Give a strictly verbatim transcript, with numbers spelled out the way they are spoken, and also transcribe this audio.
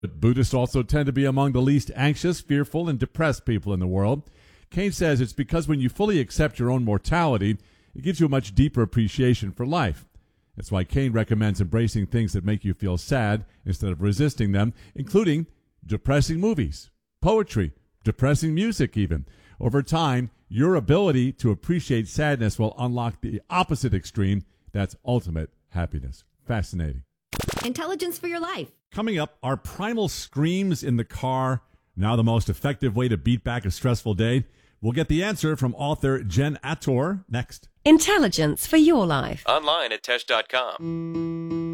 But Buddhists also tend to be among the least anxious, fearful, and depressed people in the world. Kane says it's because when you fully accept your own mortality, it gives you a much deeper appreciation for life. That's why Kane recommends embracing things that make you feel sad instead of resisting them, including depressing movies, poetry, depressing music even. Over time, your ability to appreciate sadness will unlock the opposite extreme. That's ultimate happiness. Fascinating. Intelligence for your life. Coming up, are primal screams in the car now the most effective way to beat back a stressful day? We'll get the answer from author Jen Attor next. Intelligence for your life. Online at tesh dot com.